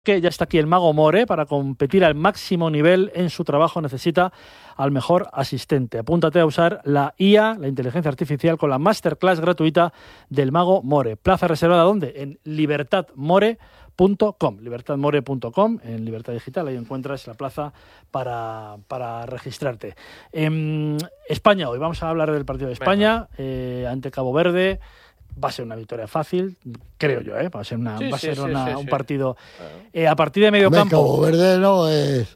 Que ya está aquí el mago More. Para competir al máximo nivel en su trabajo necesita al mejor asistente. Apúntate a usar la IA, la inteligencia artificial, con la masterclass gratuita del mago More. Plaza reservada, ¿dónde? En libertadmore.com. Libertadmore.com, en Libertad Digital, ahí encuentras la plaza para registrarte. España hoy, vamos a hablar del partido de España ante Cabo Verde. Va a ser una victoria fácil, creo yo, Va a ser un partido a partir de medio campo. Cabo Verde no es...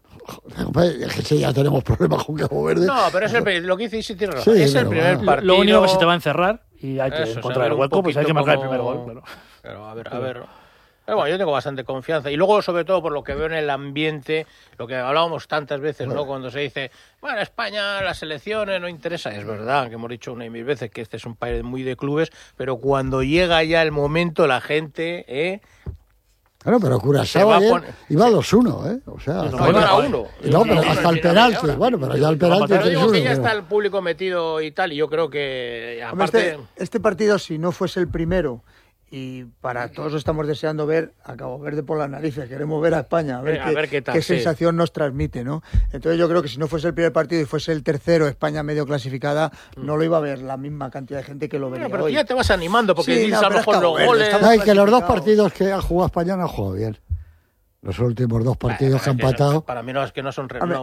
Es que sí, ya tenemos problemas con Cabo Verde. No, pero es lo que dice Isi tiene razón. Es el primer partido. Lo único que se te va a encerrar y hay que encontrar el hueco, pues hay que marcar el primer gol. Claro. Pero a ver. Pero bueno, yo tengo bastante confianza. Y luego, sobre todo, por lo que veo en el ambiente, lo que hablábamos tantas veces, ¿no? Cuando se dice, bueno, España, las selecciones no interesa. Es verdad que hemos dicho una y mil veces que este es un país muy de clubes, pero cuando llega ya el momento, la gente... Claro, pero Curazao iba 2-1, O sea, no, iba a 1. No, pero hasta el penalti. Bueno, pero ya el penalti... Pero digo que ya está el público metido y tal, y yo creo que... aparte este partido, si no fuese el primero... Y para todos estamos deseando ver a Cabo Verde por las narices, queremos ver a España, a ver qué tal, qué sensación nos transmite, ¿no? Entonces yo creo que si no fuese el primer partido y fuese el tercero, España medio clasificada, no lo iba a ver la misma cantidad de gente que lo vería pero hoy. Ya te vas animando, porque dices a lo mejor los goles... Ay, que los dos partidos que ha jugado España no ha jugado bien. Los últimos dos partidos que han empatado. Para mí no, es que no son... Pero que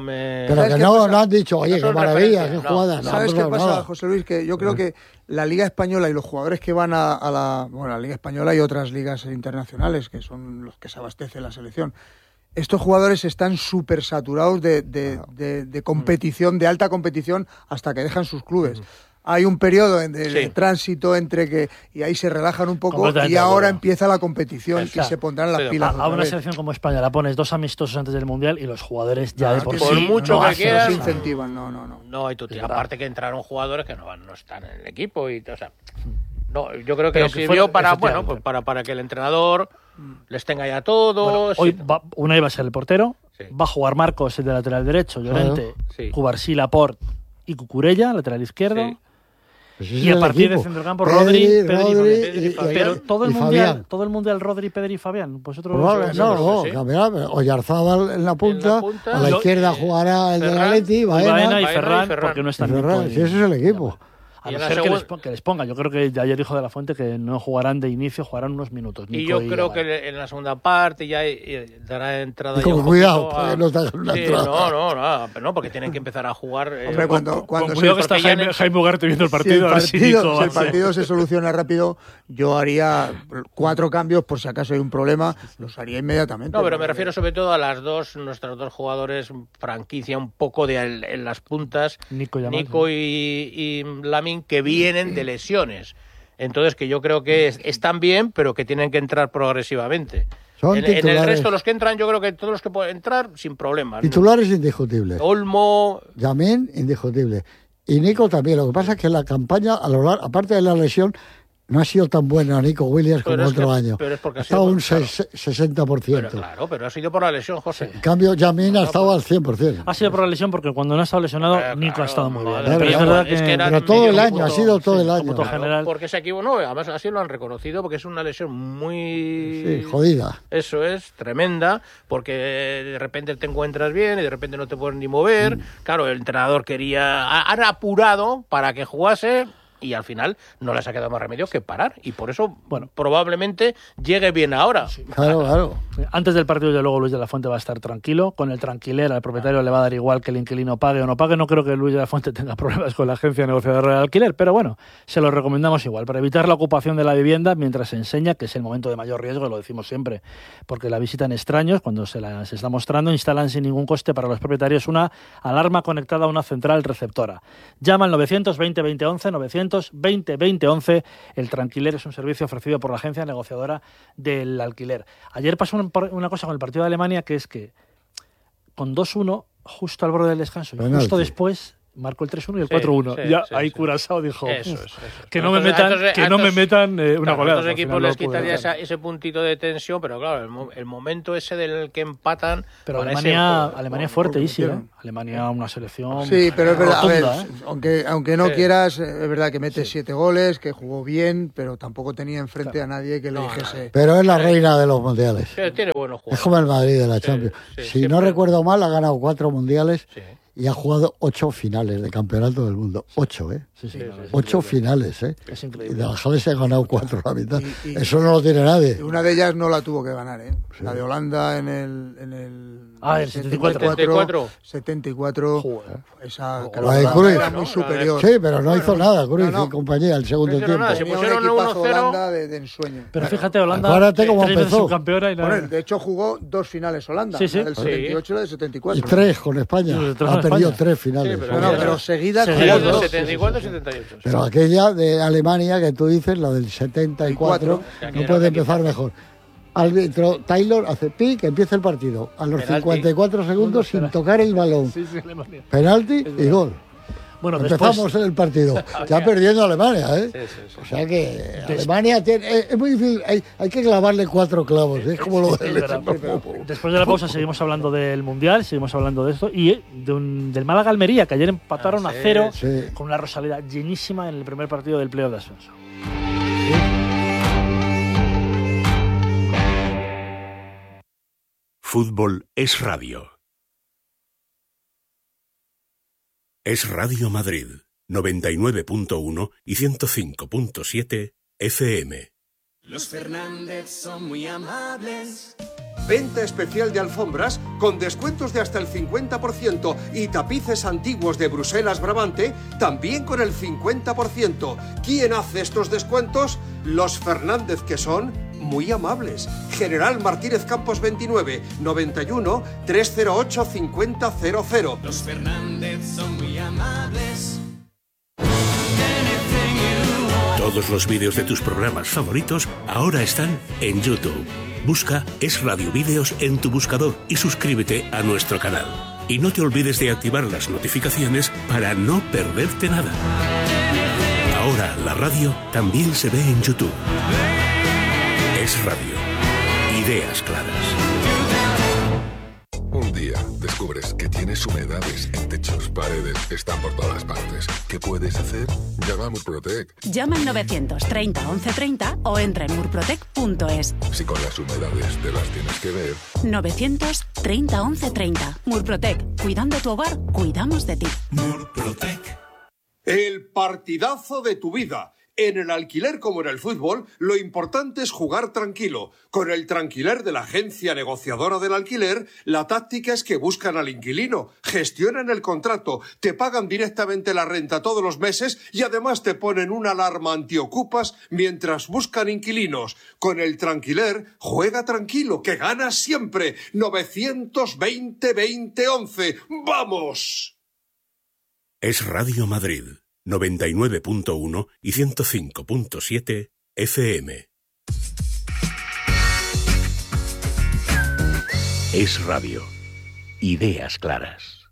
no han dicho, oye, qué maravilla, qué jugada. ¿Sabes qué pasa, José Luis? Que yo creo que la Liga Española y los jugadores que van a la Liga Española y otras ligas internacionales, que son los que se abastece la selección, estos jugadores están súper saturados de competición, de alta competición, hasta que dejan sus clubes. Hay un periodo de tránsito entre que... Y ahí se relajan un poco y ahora empieza la competición y se pondrán las pilas. A una selección como España la pones 2 amistosos antes del Mundial y los jugadores ya de por sí... Por mucho que quieras... No incentivan, no. No, aparte que entraron jugadores que no están en el equipo y... O sea, no, yo creo que sirvió para que el entrenador les tenga ya todos... Hoy Unai va a ser el portero, va a jugar Marcos, el de lateral derecho, Llorente, Cubarsí, Laporte y Cucurella, lateral izquierdo... Y a partir de centrocampo Rodri, Pedri y Fabián. Pero todo el mundial Rodri, Pedri y Fabián. Oyarzábal en la punta, a la izquierda jugará el de la Atleti, Baena y Ferran, porque no están ese es el equipo. A no ser que les ponga. Yo creo que ayer dijo De la Fuente que no jugarán de inicio, jugarán unos minutos. Y yo creo que en la segunda parte ya dará entrada. Con cuidado, porque no te una entrada. No, porque tienen que empezar a jugar. Hombre, cuando cuidado que está Jaime Ugarte viendo el partido. Si el partido se soluciona rápido, yo haría 4 cambios por si acaso hay un problema, los haría inmediatamente. No, pero me refiero sobre todo a nuestros dos jugadores franquicia un poco en las puntas, Nico y Lamine, que vienen de lesiones. Entonces, que yo creo que están bien, pero que tienen que entrar progresivamente. En el resto, los que entran, yo creo que todos los que pueden entrar, sin problemas. Titulares indiscutibles. Olmo... Lamine, indiscutible. Y Nico también. Lo que pasa es que la campaña, aparte de la lesión, no ha sido tan buena Nico Williams como otro año. Pero es porque ha estado un 60%. Pero ha sido por la lesión, José. En cambio, Lamine ha estado al 100%. Ha sido por la lesión porque cuando no ha estado lesionado, Nico ha estado muy bien. Pero es verdad pero todo el año, ha sido todo el año. Porque se equivocó, además así lo han reconocido, porque es una lesión muy... jodida. Eso es, tremenda, porque de repente te encuentras bien y de repente no te puedes ni mover. Claro, el entrenador han apurado para que jugase... Y al final no les ha quedado más remedio que parar. Y por eso, probablemente llegue bien ahora. Sí. Claro. Antes del partido, ya luego Luis de la Fuente va a estar tranquilo. Con el tranquilera, al propietario le va a dar igual que el inquilino pague o no pague. No creo que Luis de la Fuente tenga problemas con la agencia negociadora del alquiler. Pero bueno, se lo recomendamos igual. Para evitar la ocupación de la vivienda mientras se enseña, que es el momento de mayor riesgo, lo decimos siempre. Porque la visitan extraños, cuando se está mostrando, instalan sin ningún coste para los propietarios una alarma conectada a una central receptora. Llama al 920-2011, 920-2011. El tranquiler es un servicio ofrecido por la agencia negociadora del alquiler. Ayer pasó una cosa con el partido de Alemania, que es que con 2-1, justo al borde del descanso y justo después, marcó el 3-1 y el 4-1. Ahí Curazao dijo que no me metan una goleada. A los equipos les quitaría ese puntito de tensión, pero claro, el momento ese del que empatan... Pero Alemania fuerte, Isi, ¿eh? Alemania una selección... Sí, pero es verdad, rotunda, a ver, aunque no quieras, es verdad que mete 7 goles, que jugó bien, pero tampoco tenía enfrente a nadie que le dijese... Pero es la reina de los mundiales. Tiene buenos jugadores. Es como el Madrid de la Champions. Si no recuerdo mal, ha ganado 4 mundiales y ha jugado 8 finales de campeonato del mundo. 8, ¿eh? 8 finales, ¿eh? Es increíble. Y de las se ha ganado 4 a la mitad. Eso no lo tiene nadie. Y una de ellas no la tuvo que ganar, ¿eh? La de Holanda en el 74. Joder. Esa era muy superior. Sí, pero no hizo nada, Cruyff y compañía el segundo tiempo. Nada, se pusieron 1-0 Holanda de ensueño. Pero fíjate, Holanda, acuérdate cómo 3 veces empezó. subcampeona y Bueno, de hecho jugó 2 finales Holanda, Sí. la del 78 y la del 74. Y 3 con España. Sí, 3 Ha con perdido España. 3 finales. Sí, Pero seguidas Seguidas, jugó 2. 74 y 78. Pero aquella de Alemania que tú dices, la del 74, no puede empezar mejor. Árbitro Taylor hace pic, empieza el partido. A los 54 segundos sin tocar el balón. Alemania. Penalti y gol. Bueno, empezamos el partido. Ya perdiendo Alemania, ¿eh? Sí. O sea que Alemania tiene, es muy difícil. Hay que clavarle 4 clavos. Es como lo del Después de la pausa seguimos hablando del Mundial, seguimos hablando de esto y del Málaga Almería, que ayer empataron a 0 con una Rosaleda llenísima en el primer partido del playoff de ascenso. Fútbol es radio. Es Radio Madrid, 99.1 y 105.7 FM. Los Fernández son muy amables. Venta especial de alfombras con descuentos de hasta el 50% y tapices antiguos de Bruselas Brabante también con el 50%. ¿Quién hace estos descuentos? Los Fernández, que son muy amables. General Martínez Campos 29, 91 308 5000. Los Fernández son muy amables. Todos los vídeos de tus programas favoritos ahora están en YouTube. Busca Es Radio Vídeos en tu buscador y suscríbete a nuestro canal. Y no te olvides de activar las notificaciones para no perderte nada. Ahora la radio también se ve en YouTube. Es Radio. Ideas claras. Un día descubres que tienes humedades en techos, paredes, están por todas partes. ¿Qué puedes hacer? Llama a Murprotec. Llama al 930 1130 o entra en murprotec.es. Si con las humedades te las tienes que ver. 930 1130. Murprotec. Cuidando tu hogar, cuidamos de ti. Murprotec. El partidazo de tu vida. En el alquiler como en el fútbol, lo importante es jugar tranquilo. Con el Tranquiler de la agencia negociadora del alquiler, la táctica es que buscan al inquilino, gestionan el contrato, te pagan directamente la renta todos los meses y además te ponen una alarma antiocupas mientras buscan inquilinos. Con el Tranquiler, juega tranquilo, que ganas siempre. 920-2011. ¡Vamos! Es Radio Madrid. 99.1 y 105.7 FM. Es Radio. Ideas claras.